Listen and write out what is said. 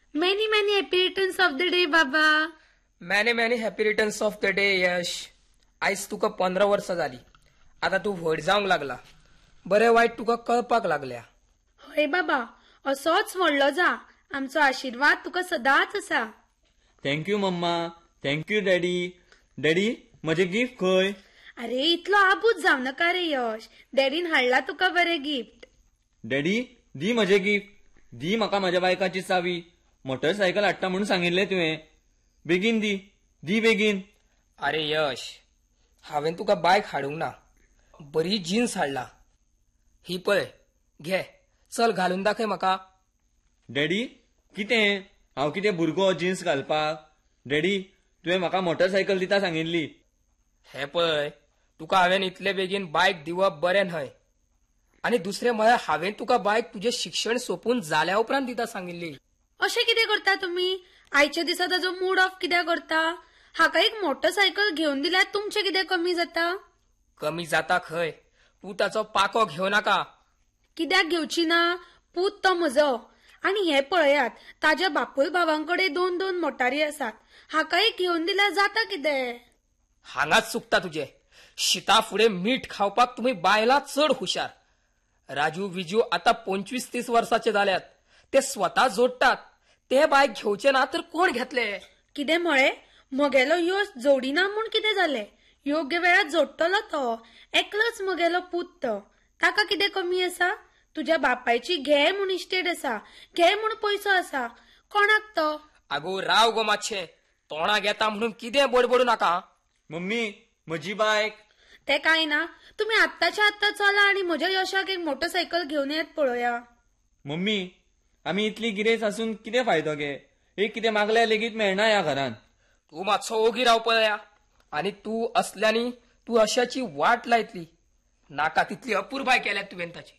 Many many happy returns of the day बाबा. Many many happy returns of the day यश. आयज तुका 15 वर्सां जाली. आता तू व्हड जावंक लागला. बरें वायट तुका कळपाक लागल्या. हय बाबा, असोच व्हडलो जा. आमचो आशीर्वाद तुका सदांच आसा. Thank you mamma. Thank you daddy. Daddy म्हजे गिफ्ट खंय? अरे इतलो आबूज जाव नका रे यश. डॅडीन हाडला तुका बरें गिफ्ट. डॅडी दी म्हजे गिफ्ट. दी म्हाका म्हज्या बायकाची चावी. मोटरसायकल हाडटा म्हणून सांगिल्लें तुवें. बेगीन दी. दी बेगीन. अरे यश, हांवें तुका बायक हाडूंक ना. बरी जीन्स हाडला. ही पळय घे. चल घालून दाखय म्हाका. डॅडी कितें? हांव कितें भुरगो जीन्स घालपाक? डॅडी तुवें म्हाका मोटरसायकल दिता सांगिल्ली. हे पळय, तुका हांवें इतले बेगीन बायक दिवप बरें न्हय. आनी दुसरें म्हळ्यार हांवें तुका बायक तुजें शिक्षण सोंपून जाल्या उपरांत दिता सांगिल्ली. अशें कितें करता तुमी? आयच्या दिसा ताजो मूड ऑफ कित्याक करता? हाका एक मोटरसायकल घेवन दिल्यार तुमचें कितें कमी जाता? कमी जाता खंय, तूं ताचो पाको घेव नाका. कित्याक घेवची ना? पूत तो म्हजो. आनी हे पळयात, ताज्या बापूय भावांकडे 2-2 मोटारी आसात. हाका एक घेवन दिल्यार जाता कितें? हांगाच चुकता तुजें. शिता फुडें मीठ खावपाक तुमी बायलां चड हुशार. राजू विजू आता 25-30 वर्साचे जाल्यात. ते स्वता जोडटात. ते बायक घेवचे ना तर कोण घेतले? कितें म्हळे? म्हगेलो यश जोडिना म्हूण कितें जालें? योग्य वेळार जोडटलो तो. एकलोच म्हगेलो पूत तो. ताका कितें कमी आसा? तुज्या बापायची घे म्हूण इस्टेट आसा. घे म्हूण पयसो आसा. कोणाक तो? आगो राव गो मातशें. तोंडाक येता म्हणून कितें बडबडू नाका. मम्मी म्हजी बायक. ते काय ना. तुम्ही आत्ताच्या आत्ता चला आणि म्हज्या यशाक एक मोटरसायकल घेवन येत पळोवया. मम्मी आमी इतली गिरेस आसून कितें फायदो गे? एक कितें मागल्यार लेगीत मेळना ह्या घरांत. तूं मातसो ओगी राव पळया. आनी तूं असल्यानी तूं अशाची वाट लायतली. नाका तितली अपुरबाय केल्यात तुवें ताची.